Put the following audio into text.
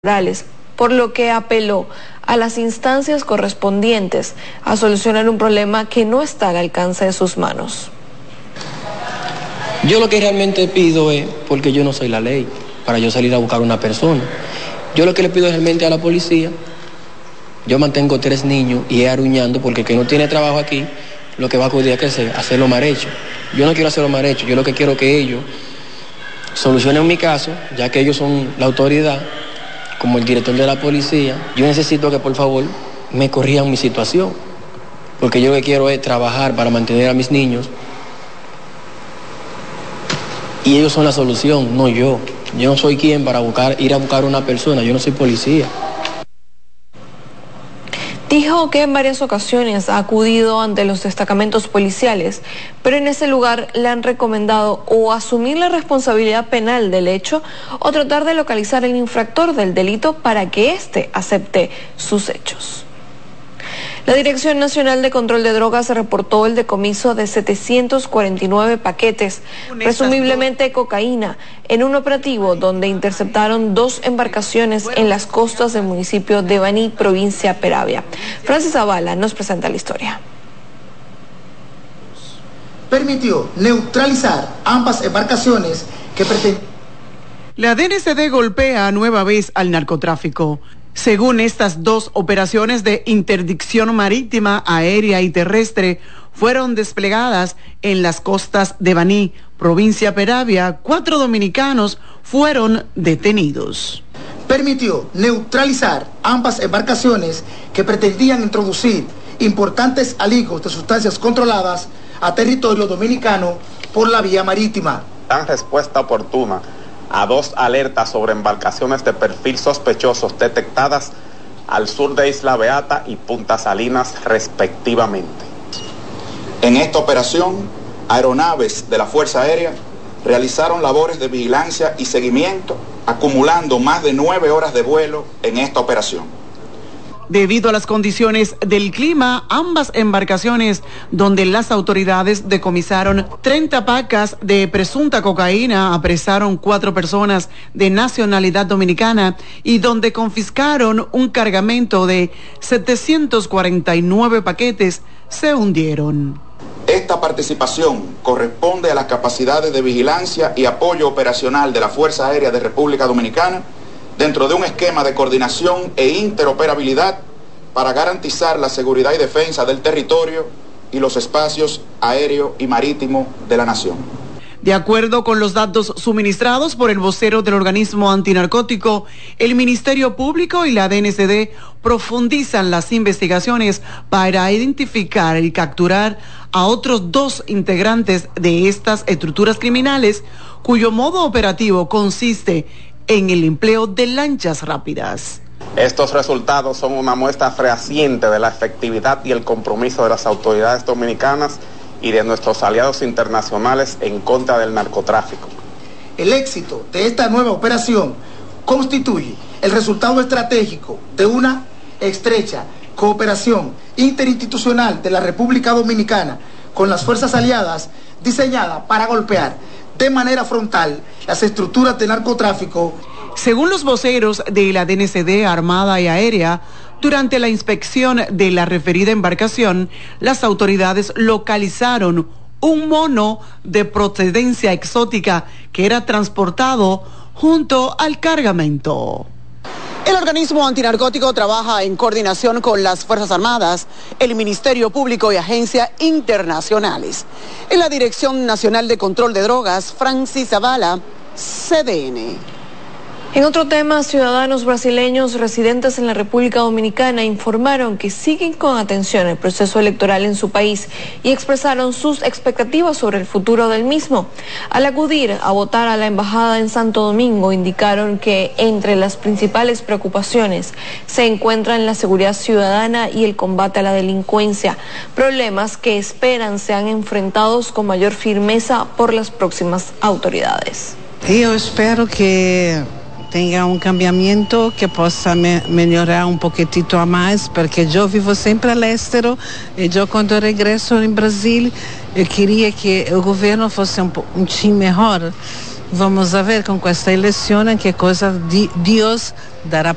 laborales, por lo que apeló a las instancias correspondientes a solucionar un problema que no está al alcance de sus manos. Yo lo que realmente pido es, porque yo no soy la ley, para yo salir a buscar a una persona. Yo lo que le pido realmente a la policía, yo mantengo 3 niños y es aruñando, porque el que no tiene trabajo aquí, lo que va a acudir a que sea hacerlo marecho. Yo no quiero hacerlo marecho, yo lo que quiero es que ellos solucionen mi caso, ya que ellos son la autoridad, como el director de la policía. Yo necesito que por favor me corrijan mi situación, porque yo lo que quiero es trabajar para mantener a mis niños y ellos son la solución, no yo. Yo no soy quien para ir a buscar a una persona, yo no soy policía. Dijo que en varias ocasiones ha acudido ante los destacamentos policiales, pero en ese lugar le han recomendado o asumir la responsabilidad penal del hecho o tratar de localizar al infractor del delito para que éste acepte sus hechos. La Dirección Nacional de Control de Drogas reportó el decomiso de 749 paquetes, presumiblemente cocaína, en un operativo donde interceptaron 2 embarcaciones en las costas del municipio de Baní, provincia Peravia. Francis Zavala nos presenta la historia. Permitió neutralizar ambas embarcaciones que pretendían. La DNCD golpea nueva vez al narcotráfico. Según estas 2 operaciones de interdicción marítima, aérea y terrestre fueron desplegadas en las costas de Baní, provincia Peravia, 4 dominicanos fueron detenidos. Permitió neutralizar ambas embarcaciones que pretendían introducir importantes aliquos de sustancias controladas a territorio dominicano por la vía marítima. Dan respuesta oportuna a 2 alertas sobre embarcaciones de perfil sospechosos detectadas al sur de Isla Beata y Punta Salinas respectivamente. En esta operación, aeronaves de la Fuerza Aérea realizaron labores de vigilancia y seguimiento, acumulando más de 9 horas de vuelo en esta operación. Debido a las condiciones del clima, ambas embarcaciones, donde las autoridades decomisaron 30 pacas de presunta cocaína, apresaron 4 personas de nacionalidad dominicana y donde confiscaron un cargamento de 749 paquetes, se hundieron. Esta participación corresponde a las capacidades de vigilancia y apoyo operacional de la Fuerza Aérea de República Dominicana, dentro de un esquema de coordinación e interoperabilidad para garantizar la seguridad y defensa del territorio y los espacios aéreo y marítimo de la nación. De acuerdo con los datos suministrados por el vocero del organismo antinarcótico, el Ministerio Público y la DNCD profundizan las investigaciones para identificar y capturar a otros 2 integrantes de estas estructuras criminales, cuyo modo operativo consiste en el empleo de lanchas rápidas. Estos resultados son una muestra fehaciente de la efectividad y el compromiso de las autoridades dominicanas y de nuestros aliados internacionales en contra del narcotráfico. El éxito de esta nueva operación constituye el resultado estratégico de una estrecha cooperación interinstitucional de la República Dominicana con las fuerzas aliadas, diseñada para golpear de manera frontal las estructuras de narcotráfico. Según los voceros de la DNCD Armada y Aérea, durante la inspección de la referida embarcación, las autoridades localizaron un mono de procedencia exótica que era transportado junto al cargamento. El organismo antinarcótico trabaja en coordinación con las Fuerzas Armadas, el Ministerio Público y agencias internacionales. En la Dirección Nacional de Control de Drogas, Francis Zavala, CDN. En otro tema, ciudadanos brasileños residentes en la República Dominicana informaron que siguen con atención el proceso electoral en su país y expresaron sus expectativas sobre el futuro del mismo. Al acudir a votar a la embajada en Santo Domingo, indicaron que entre las principales preocupaciones se encuentran la seguridad ciudadana y el combate a la delincuencia, problemas que esperan sean enfrentados con mayor firmeza por las próximas autoridades. Yo espero que tenha cambiamento que possa melhorar poquitito a mais, porque eu vivo sempre a Lestero e eu quando eu regresso em Brasil, eu queria que o governo fosse time melhor. Vamos a ver com esta eleição que coisa Deus dará